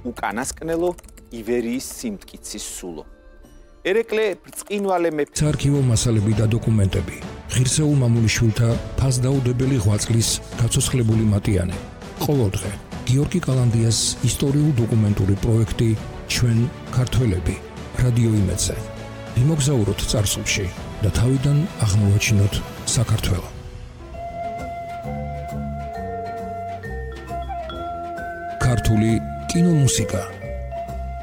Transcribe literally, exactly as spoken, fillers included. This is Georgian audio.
უკანასკნელო ივერიის სიმტკიცის სულო. ერეკლე ბრწყინვალე მეფე არქივო მასალები და დოკუმენტები, ღირსეულ მამულიშვილთა ფასდაუდებელი ღვაწლის გაცოცხლებული მატიანე. ყოველდღე გიორგი კალანდიას ისტორიულ-დოკუმენტური პროექტი ჩვენ ქართველები რადიო იმედზე. ვიმოგზაუროთ წარსულში და თავიდან აღმოვაჩინოთ საქართველო. ქართული კინომუსიკა